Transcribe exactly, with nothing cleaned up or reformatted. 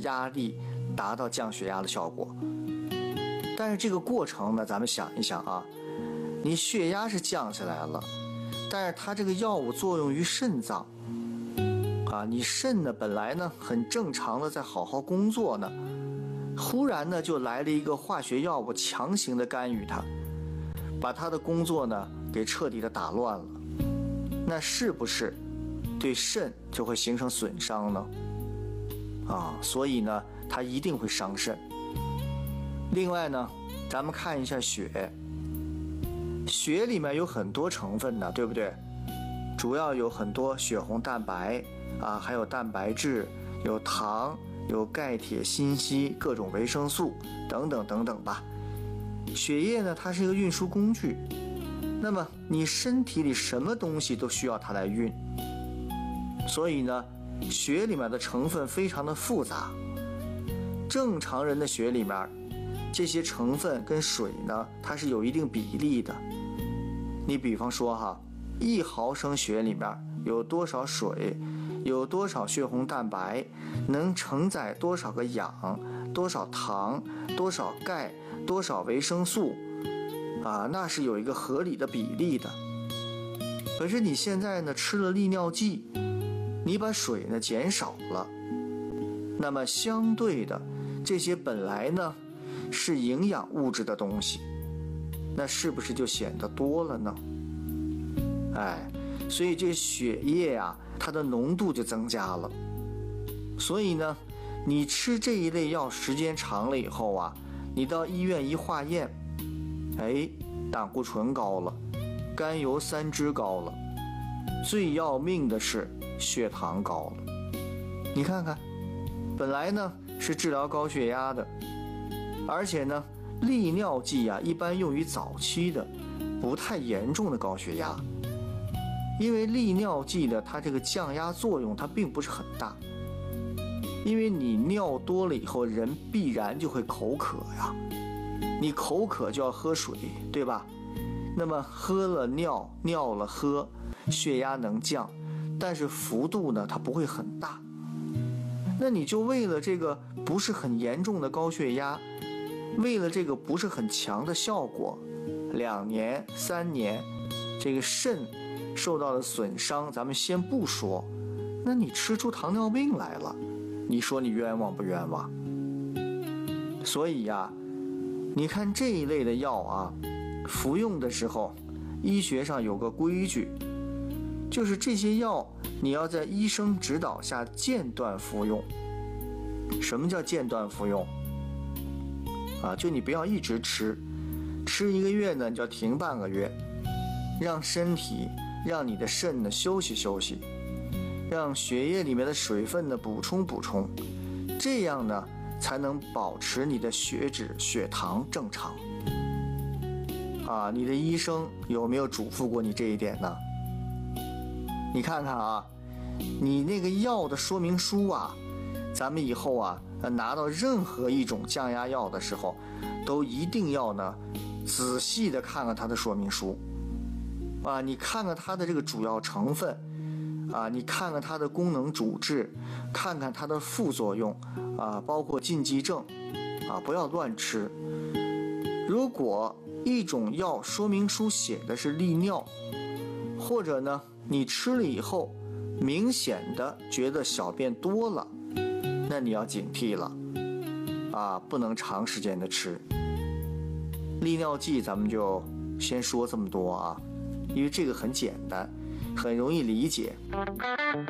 压力达到降血压的效果。但是这个过程呢，咱们想一想啊，你血压是降下来了，但是它这个药物作用于肾脏啊，你肾呢本来呢很正常的在好好工作呢，忽然呢就来了一个化学药物强行的干预它，把它的工作呢给彻底的打乱了，那是不是对肾就会形成损伤呢？啊，所以呢它一定会伤肾。另外呢，咱们看一下血，血里面有很多成分呢，对不对？主要有很多血红蛋白啊，还有蛋白质，有糖，有钙、铁、锌、硒，各种维生素等等等等吧。血液呢，它是一个运输工具，那么你身体里什么东西都需要它来运，所以呢，血里面的成分非常的复杂。正常人的血里面，这些成分跟水呢，它是有一定比例的。你比方说哈，一毫升血里面有多少水，有多少血红蛋白，能承载多少个氧，多少糖，多少钙，多少维生素啊，那是有一个合理的比例的。可是你现在呢吃了利尿剂，你把水呢减少了，那么相对的这些本来呢是营养物质的东西，那是不是就显得多了呢？哎，所以这血液啊，它的浓度就增加了。所以呢，你吃这一类药时间长了以后啊，你到医院一化验，哎，胆固醇高了，甘油三酯高了，最要命的是血糖高了。你看看，本来呢是治疗高血压的，而且呢，利尿剂啊，一般用于早期的不太严重的高血压，因为利尿剂的它这个降压作用它并不是很大，因为你尿多了以后，人必然就会口渴呀，你口渴就要喝水，对吧？那么喝了尿，尿了喝，血压能降，但是幅度呢，它不会很大。那你就为了这个不是很严重的高血压，为了这个不是很强的效果，两年三年，这个肾受到的损伤咱们先不说，那你吃出糖尿病来了，你说你冤枉不冤枉？所以呀，你看这一类的药啊，服用的时候医学上有个规矩，就是这些药你要在医生指导下间断服用。什么叫间断服用啊？就你不要一直吃，吃一个月呢，你就要停半个月，让身体让你的肾呢休息休息，让血液里面的水分呢补充补充，这样呢才能保持你的血脂血糖正常啊。你的医生有没有嘱咐过你这一点呢？你看看啊，你那个药的说明书啊，咱们以后啊拿到任何一种降压药的时候，都一定要呢仔细的看看它的说明书啊，你看看它的这个主要成分啊，你看看它的功能主治，看看它的副作用啊，包括禁忌症啊，不要乱吃。如果一种药说明书写的是利尿，或者呢你吃了以后明显的觉得小便多了，那你要警惕了啊，不能长时间的吃。利尿剂咱们就先说这么多啊，因为这个很简单，很容易理解。